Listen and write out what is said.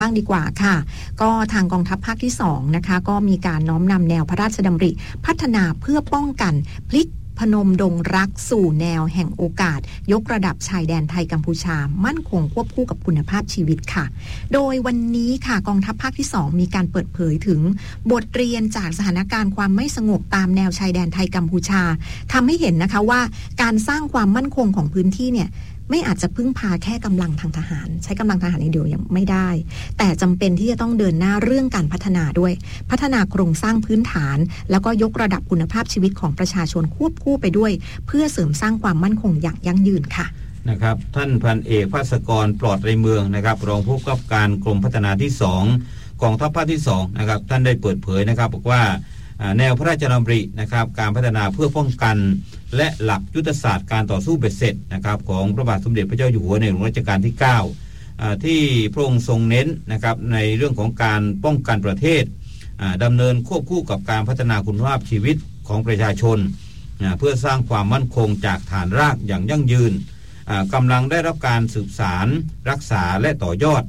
บ้างดีกว่าค่ะก็ทางกองทัพภาคที่2นะคะก็มีการน้อมนำแนวพระราชดำริพัฒนาเพื่อป้องกันพลิกพนมดงรักสู่แนวแห่งโอกาสยกระดับชายแดนไทยกัมพูชามั่นคงควบคู่กับคุณภาพชีวิตค่ะโดยวันนี้ค่ะกองทัพภาคที่2มีการเปิดเผยถึงบทเรียนจากสถานการณ์ความไม่สงบตามแนวชายแดนไทยกัมพูชาทำให้เห็นนะคะว่าการสร้างความมั่นคงของพื้นที่เนี่ยไม่อาจจะพึ่งพาแค่กำลังทางทหารใช้กำลังทหารอย่างเดียวยังไม่ได้แต่จำเป็นที่จะต้องเดินหน้าเรื่องการพัฒนาด้วยพัฒนาโครงสร้างพื้นฐานแล้วก็ยกระดับคุณภาพชีวิตของประชาชนควบคู่ไปด้วยเพื่อเสริมสร้างความมั่นคงอย่างยั่งยืนค่ะนะครับท่านพันเอกภาสกรปลอดไรเมืองนะครับรองผู้กำกับการกรมพัฒนาที่2กองทัพภาคที่2นะครับท่านได้เปิดเผยนะครับบอกว่าแนวพระราชดำรินะครับการพัฒนาเพื่อป้องกันและหลักยุทธศาสตร์การต่อสู้เบ็ดเสร็จนะครับของพระบาทสมเด็จพระเจ้าอยู่หัวในหลวงรัชกาลที่9ที่พระองค์ทรงเน้นนะครับในเรื่องของการป้องกันประเทศดำเนินควบคู่กับการพัฒนาคุณภาพชีวิตของประชาชนเพื่อสร้างความมั่นคงจากฐานรากอย่างยั่งยืนกำลังได้รับการสืบสานรักษาและต่อยอด